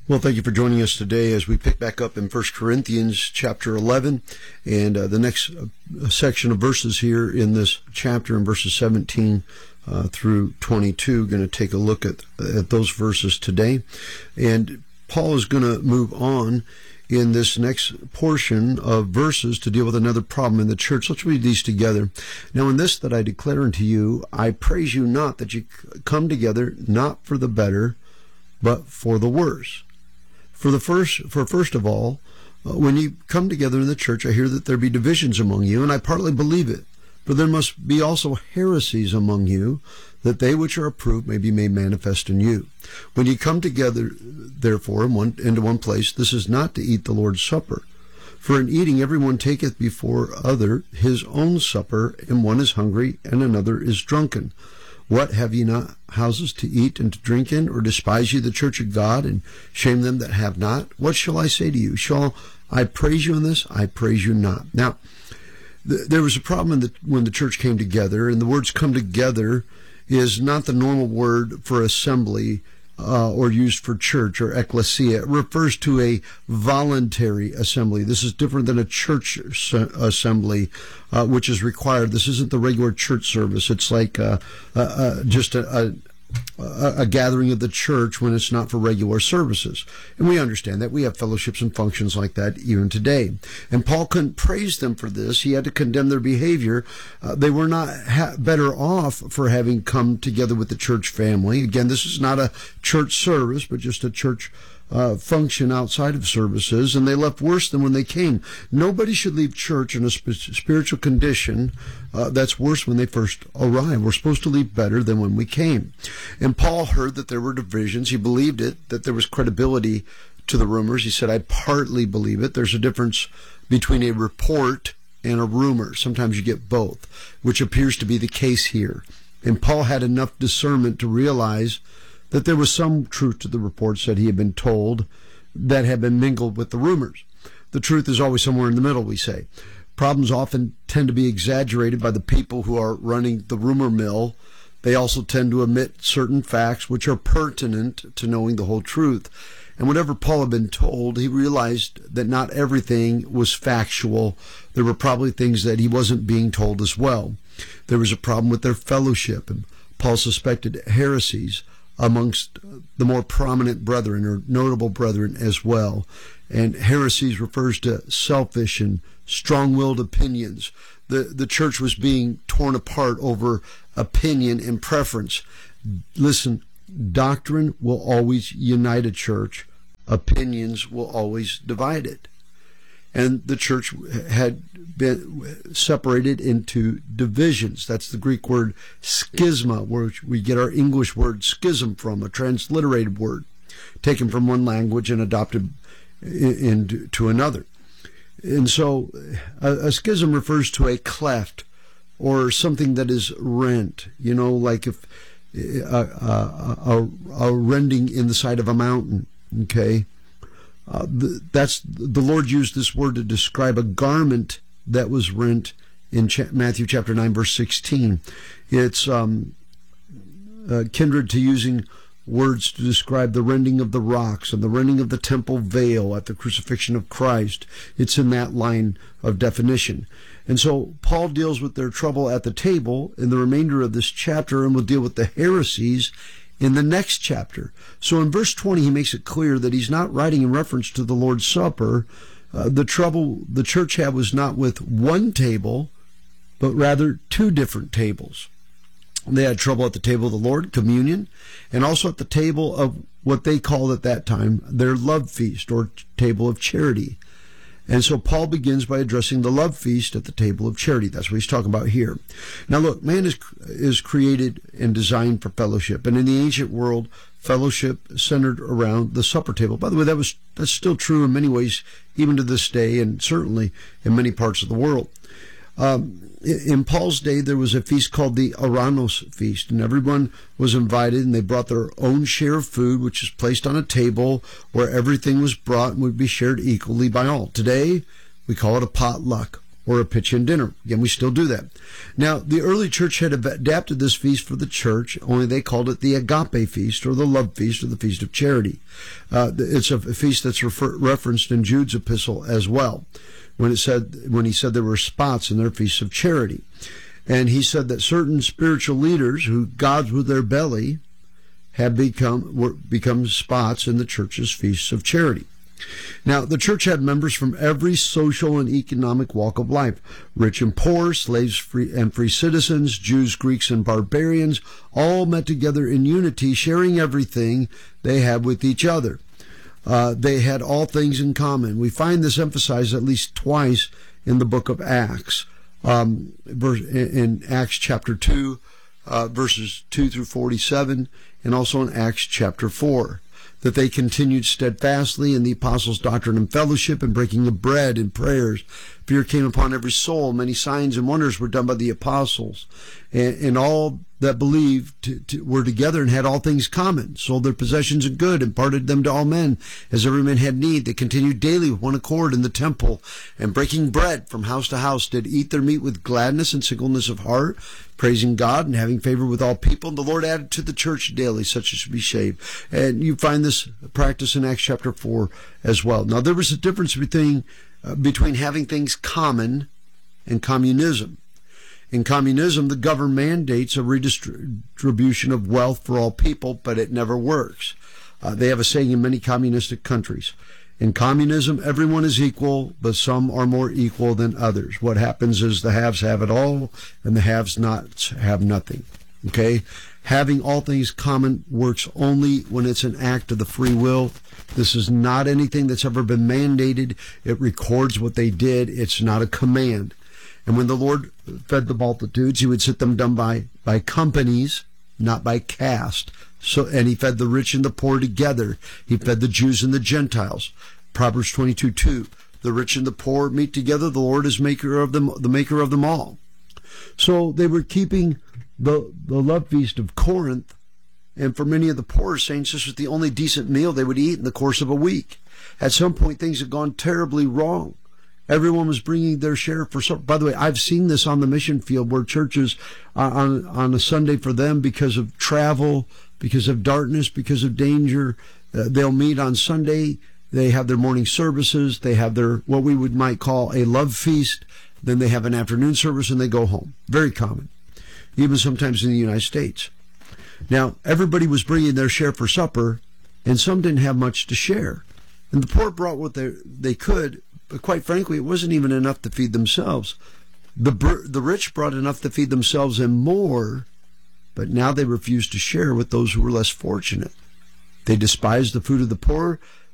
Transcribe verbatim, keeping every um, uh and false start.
Well, thank you for joining us today as we pick back up in First Corinthians chapter eleven, and uh, the next uh, section of verses here in this chapter, in verses seventeen uh, through twenty-two. Going to take a look at at those verses today, and Paul is going to move on in this next portion of verses to deal with another problem in the church. Let's read these together. Now, in this that I declare unto you, I praise you not that you come together, not for the better, but for the worse. For the first, for first of all, uh, when you come together in the church, I hear that there be divisions among you, and I partly believe it. For there must be also heresies among you, that they which are approved may be made manifest in you. When you come together, therefore, in one, into one place, this is not to eat the Lord's Supper. For in eating everyone taketh before other his own supper, and one is hungry, and another is drunken. What, have ye not houses to eat and to drink in? Or despise ye the church of God, and shame them that have not? What shall I say to you? Shall I praise you in this? I praise you not. Now, th- there was a problem in the, when the church came together, and the words come together is not the normal word for assembly uh, or used for church or ecclesia. It refers to a voluntary assembly. This is different than a church assembly, uh, which is required. This isn't the regular church service. It's like uh, uh, uh, just a, a a gathering of the church when it's not for regular services. And we understand that. We have fellowships and functions like that even today. And Paul couldn't praise them for this. He had to condemn their behavior. Uh, they were not ha- better off for having come together with the church family. Again, this is not a church service, but just a church Uh, function outside of services, and they left worse than when they came. Nobody should leave church in a sp- spiritual condition uh, that's worse when they first arrived. We're supposed to leave better than when we came. And Paul heard that there were divisions. He believed it, that there was credibility to the rumors. He said, I partly believe it. There's a difference between a report and a rumor. Sometimes you get both, which appears to be the case here. And Paul had enough discernment to realize that there was some truth to the reports that he had been told that had been mingled with the rumors. The truth is always somewhere in the middle, we say. Problems often tend to be exaggerated by the people who are running the rumor mill. They also tend to omit certain facts which are pertinent to knowing the whole truth. And whatever Paul had been told, he realized that not everything was factual. There were probably things that he wasn't being told as well. There was a problem with their fellowship, and Paul suspected heresies amongst the more prominent brethren or notable brethren as well. And heresies refers to selfish and strong-willed opinions. The, the church was being torn apart over opinion and preference. Listen, doctrine will always unite a church. Opinions will always divide it. And the church had been separated into divisions. That's the Greek word schisma, where we get our English word schism from, a transliterated word, taken from one language and adopted into another. And so a, a schism refers to a cleft or something that is rent, you know, like if a, a, a, a rending in the side of a mountain, okay? Uh, the, that's the Lord used this word to describe a garment that was rent in cha- Matthew chapter nine, verse sixteen. It's um, uh, kindred to using words to describe the rending of the rocks and the rending of the temple veil at the crucifixion of Christ. It's in that line of definition. And so Paul deals with their trouble at the table in the remainder of this chapter, and will deal with the heresies in the next chapter. So in verse twenty, he makes it clear that he's not writing in reference to the Lord's Supper. Uh, the trouble the church had was not with one table, but rather two different tables. They had trouble at the table of the Lord, communion, and also at the table of what they called at that time their love feast, or table of charity. And so Paul begins by addressing the love feast at the table of charity. That's what he's talking about here. Now look, man is is created and designed for fellowship. And in the ancient world, fellowship centered around the supper table. By the way, that was that's still true in many ways, even to this day, and certainly in many parts of the world. Um, in Paul's day, there was a feast called the Aranos feast, and everyone was invited, and they brought their own share of food, which is placed on a table where everything was brought and would be shared equally by all. Today, we call it a potluck or a pitch-in dinner. Again, we still do that. Now, the early church had adapted this feast for the church, only they called it the agape feast, or the love feast, or the feast of charity. Uh, it's a feast that's refer- referenced in Jude's epistle as well, when it said when he said there were spots in their feasts of charity. And he said that certain spiritual leaders who gods with their belly have become were, become spots in the church's feasts of charity. Now, the church had members from every social and economic walk of life, rich and poor, slaves free and free citizens, Jews, Greeks, and barbarians, all met together in unity, sharing everything they had with each other. Uh, they had all things in common. We find this emphasized at least twice in the book of Acts, um, in Acts chapter two, uh, verses two through forty-seven, and also in Acts chapter four. That they continued steadfastly in the apostles' doctrine and fellowship and breaking of bread and prayers. Fear came upon every soul. Many signs and wonders were done by the apostles. And, and all that believed to, to, were together and had all things common, sold their possessions and good, and parted them to all men, as every man had need. They continued daily with one accord in the temple, and breaking bread from house to house, did eat their meat with gladness and singleness of heart, praising God and having favor with all people. And the Lord added to the church daily such as should be saved. And you find this practice in Acts chapter four as well. Now, there was a difference between uh, between having things common and communism. In communism, the government mandates a redistribution of wealth for all people, but it never works. Uh, they have a saying in many communistic countries. In communism, everyone is equal, but some are more equal than others. What happens is the haves have it all, and the have-nots have nothing. Okay? Having all things common works only when it's an act of the free will. This is not anything that's ever been mandated. It records what they did. It's not a command. And when the Lord fed the multitudes, he would sit them down by, by companies, not by caste. So, and he fed the rich and the poor together. He fed the Jews and the Gentiles. Proverbs twenty-two two. The rich and the poor meet together. The Lord is maker of them, the maker of them all. So they were keeping the, the love feast of Corinth. And for many of the poorer saints, this was the only decent meal they would eat in the course of a week. At some point, things had gone terribly wrong. Everyone was bringing their share for supper. By the way, I've seen this on the mission field where churches uh, on on a Sunday for them, because of travel, because of darkness, because of danger, uh, they'll meet on Sunday. They have their morning services. They have their what we would might call a love feast. Then they have an afternoon service and they go home. Very common, even sometimes in the United States. Now, everybody was bringing their share for supper, and some didn't have much to share. And the poor brought what they they could. But quite frankly, it wasn't even enough to feed themselves. The the rich brought enough to feed themselves and more, but now they refused to share with those who were less fortunate. They despised the food of the poor